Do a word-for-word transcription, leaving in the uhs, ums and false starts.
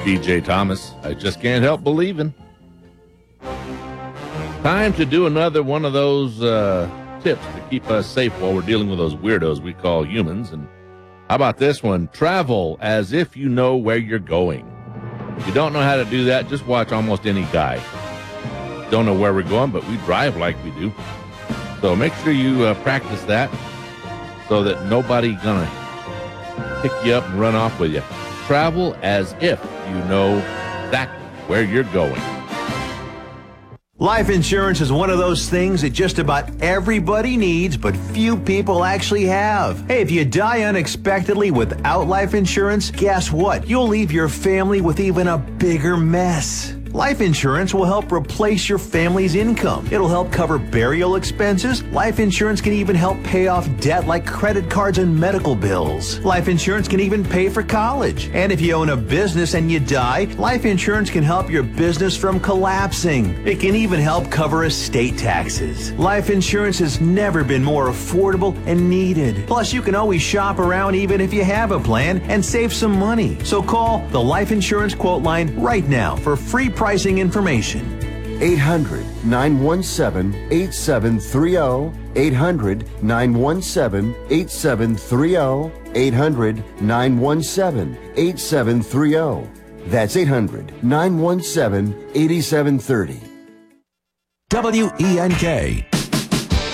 B J Thomas. I just can't help believing. Time to do another one of those uh, tips to keep us safe while we're dealing with those weirdos we call humans. And how about this one? Travel as if you know where you're going. If you don't know how to do that, just watch Almost Any Guy. Don't know where we're going, but we drive like we do. So make sure you uh, practice that so that nobody's going to pick you up and run off with you. Travel as if you know exactly where you're going. Life insurance is one of those things that just about everybody needs, but few people actually have. Hey, if you die unexpectedly without life insurance, guess what? You'll leave your family with even a bigger mess. Life insurance will help replace your family's income. It'll help cover burial expenses. Life insurance can even help pay off debt like credit cards and medical bills. Life insurance can even pay for college. And if you own a business and you die, life insurance can help your business from collapsing. It can even help cover estate taxes. Life insurance has never been more affordable and needed. Plus, you can always shop around even if you have a plan and save some money. So call the Life Insurance Quote Line right now for free pricing information. eight hundred, nine one seven, eight seven three zero. eight hundred, nine one seven, eight seven three zero. eight hundred, nine one seven, eight seven three zero. That's eight hundred, nine one seven, eight seven three zero. W E N K